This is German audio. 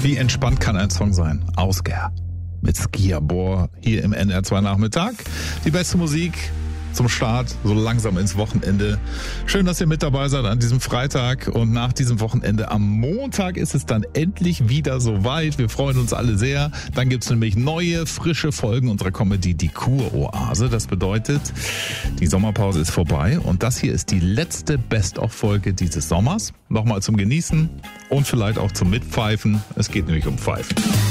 Wie entspannt kann ein Song sein? Ausger mit Skiabor hier im NR2 Nachmittag. Die beste Musik zum Start, so langsam ins Wochenende. Schön, dass ihr mit dabei seid an diesem Freitag und nach diesem Wochenende am Montag ist es dann endlich wieder soweit. Wir freuen uns alle sehr. Dann gibt's nämlich neue, frische Folgen unserer Comedy Die Kuroase. Das bedeutet, die Sommerpause ist vorbei und das hier ist die letzte Best-of-Folge dieses Sommers. Nochmal zum Genießen und vielleicht auch zum Mitpfeifen. Es geht nämlich um Pfeifen.